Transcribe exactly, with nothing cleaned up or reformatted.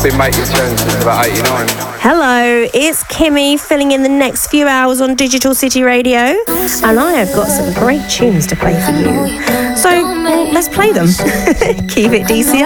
I've been making tunes since about eighty-nine. Hello, it's Kimmy filling in the next few hours on Digital City Radio, and I have got some great tunes to play for you. So, well, let's play them. Keep it D C